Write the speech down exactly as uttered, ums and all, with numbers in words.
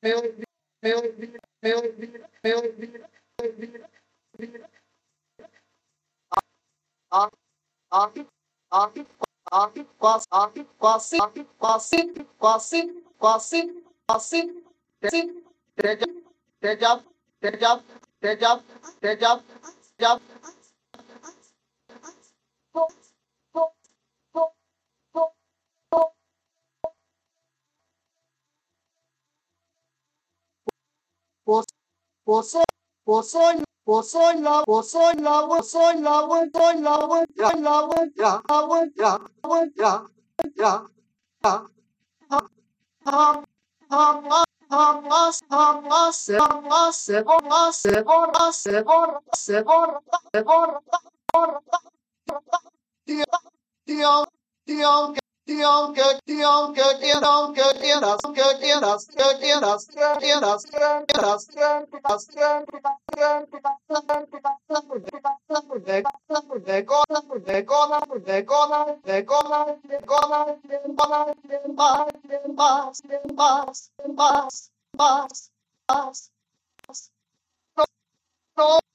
我说，我说，我说了，我说了，我说了，我说了，我说了，我呀，我呀，我呀，呀呀，啊啊啊啊啊啊！se ah se borra se borra se borra se borra se borra tío tío tío tío que tío que quieras que quieras que quieras que quieras que quieras que quieras de cola de cola de cola de cola de cola de cola de paz de paz de paz de paz paz paz